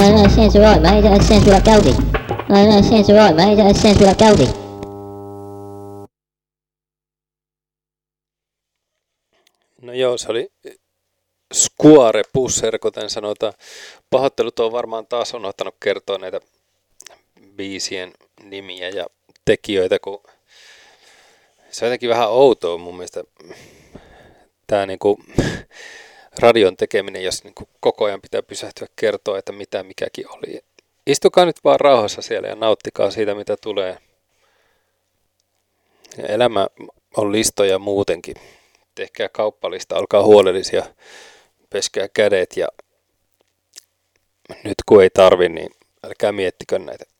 No joo, se oli Square Pusher, kuten sanotaan. Pahoittelut on varmaan taas unohtanut kertoa näitä biisien nimiä ja tekijöitä, kun se on jotenkin vähän outoa mun mielestä tää niinku radion tekeminen, jos niinku koko ajan pitää pysähtyä kertoa, että mitä mikäkin oli. Istukaa nyt vaan rauhassa siellä ja nauttikaa siitä, mitä tulee. Ja elämä on listoja muutenkin. Tehkää kauppalista, olkaa huolellisia, peskää kädet ja nyt kun ei tarvi, niin älkää miettikö näitä